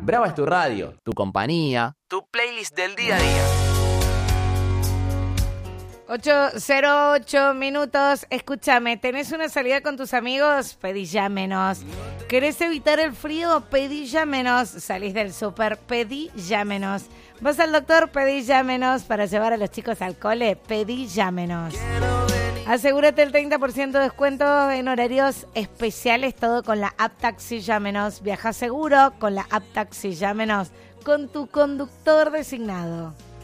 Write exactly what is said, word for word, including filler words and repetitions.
Brava es tu radio, tu compañía, tu playlist del día a día. ocho cero ocho minutos. Escúchame, ¿tenés una salida con tus amigos? Pedí ya menos. ¿Querés evitar el frío? Pedí ya menos. ¿Salís del súper? Pedí ya menos. ¿Vas al doctor? Pedí ya menos. ¿Para llevar a los chicos al cole? Pedí ya menos. Asegúrate el treinta por ciento de descuento en horarios especiales, todo con la app Taxi Ya Menos. Viaja seguro con la app Taxi Ya Menos, con tu conductor designado.